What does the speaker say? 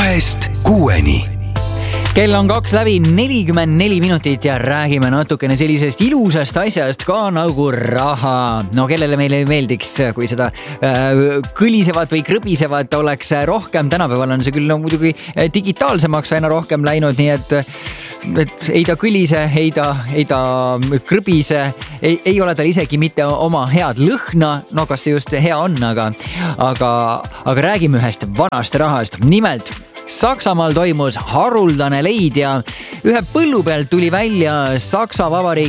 2-6. Kell on 2:44 minutit ja räägime natukene sellisest ilusast asjast ka nagu raha. No kellele meile meeldiks, kui seda kõlisevat või krõbisevat oleks rohkem. Tänapäeval on see küll muidugi digitaalsemaks aina rohkem läinud, nii et ei ta kõlise, ei ta krõbise, ei ole tal isegi mitte oma head lõhna. No kas see just hea on, aga räägime ühest vanast rahast. Nimelt Saksamaal toimus haruldane leid ja ühe põllu pealt tuli välja Saksa Vabariigi